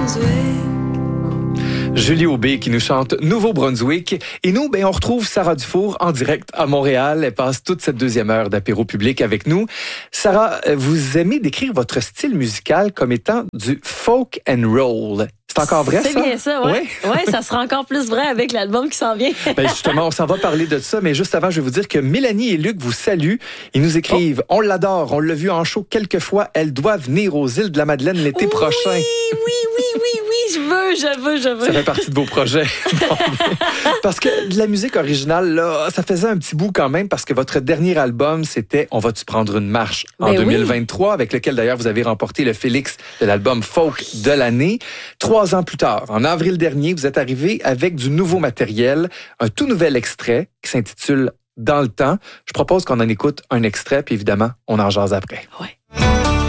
Julie Aubé qui nous chante Nouveau-Brunswick. Et nous, on retrouve Sarah Dufour en direct à Montréal. Elle passe toute cette deuxième heure d'apéro public avec nous. Sarah, vous aimez décrire votre style musical comme étant du folk and roll. C'est encore vrai, ça? C'est bien ça, oui. Oui, ça sera encore plus vrai avec l'album qui s'en vient. Justement, on s'en va parler de ça, mais juste avant, je vais vous dire que Mélanie et Luc vous saluent. Ils nous écrivent « On l'adore, on l'a vu en show quelques fois. Elle doit venir aux îles de la Madeleine l'été prochain. » Oui, je veux. Ça fait partie de vos projets. Parce que de la musique originale, là, ça faisait un petit bout quand même, parce que votre dernier album, c'était « On va-tu prendre une marche » en 2023, avec lequel d'ailleurs vous avez remporté le Félix de l'album folk de l'année. 3 ans plus tard, en avril dernier, vous êtes arrivé avec du nouveau matériel, un tout nouvel extrait qui s'intitule « Dans le temps ». Je propose qu'on en écoute un extrait, puis évidemment, on en jase après. Ouais.